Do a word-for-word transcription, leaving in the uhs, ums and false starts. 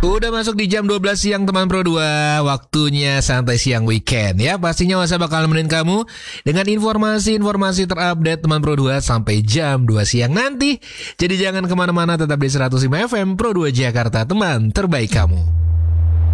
Udah masuk di jam dua belas siang teman Pro dua. Waktunya santai siang weekend ya. Pastinya Wasa bakal nemenin kamu dengan informasi-informasi terupdate teman Pro dua sampai jam dua siang nanti. Jadi jangan kemana-mana, tetap di seratus lima F M Pro dua Jakarta, teman terbaik kamu.